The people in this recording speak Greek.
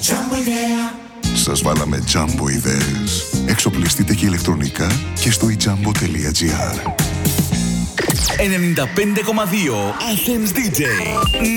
Σας βάλαμε Jumbo ιδέες. Εξοπλιστείτε και ηλεκτρονικά και στο ijambo.gr. 95,2 Athens DJ.